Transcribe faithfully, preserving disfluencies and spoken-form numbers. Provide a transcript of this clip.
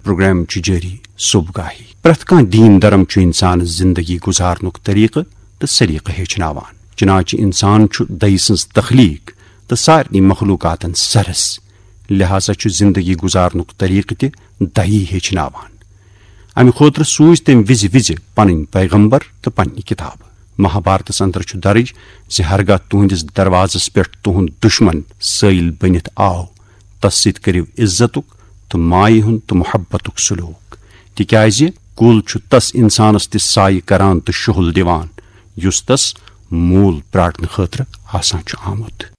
Programme जारी सुबगाही प्रथ कह दीन धर्म इंसान जिंदगी गुजारनुक तरीक़ तो सलीक़ हेचनावान चनाच इंसान दई सज तखलीक तो सारे मखलूकातन सरस लिहाजा जिंदगी गुजारनुक तरीक़ ते दई हेचनावान अमि खोत्र सूझ तम विज विज पन पैगंबर तो पन्नी किताब महाभारतस अंदर दर्ज जे हरगा तुहंदिस दरवाजस पे तुहंद दुश्मन सैल बनित आव तस सत करिव इज्जतुक तो माय हुंद तो मोहब्बतुक सलूक तिक्याज कुल तस इंसानस ते साय करान तो शुहुल दिवान युस तस मूल प्राटन खतर आसान आमुत।